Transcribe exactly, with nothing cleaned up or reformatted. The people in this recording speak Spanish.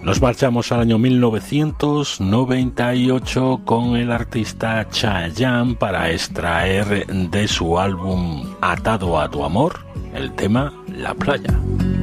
Nos marchamos al año mil novecientos noventa y ocho con el artista Chayanne para extraer de su álbum Atado a tu amor el tema La Playa.